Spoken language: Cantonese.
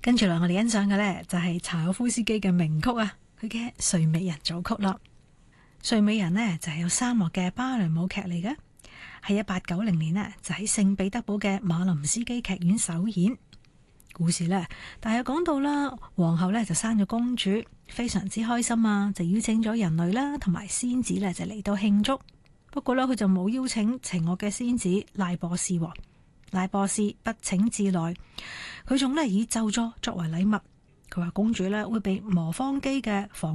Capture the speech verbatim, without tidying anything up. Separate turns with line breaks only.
跟住嚟我哋欣賞嘅呢，就係柴可夫斯基嘅名曲啊，佢嘅《睡美人》組曲啦。《睡美人》呢，就係有沙漠嘅芭蕾舞劇嚟嘅，喺一八九零年呢，就喺聖彼得堡嘅馬林斯基劇院首演。故事呢，但係講到啦，皇后呢就生咗公主，非常之開心啊，就邀請咗人類啦同埋仙子呢就嚟到慶祝。不過呢，佢就冇邀請邪惡嘅仙子賴博士。賴博士不請自來，佢仲呢以咒詛作為禮物。佢話公主呢會被磨坊機嘅仿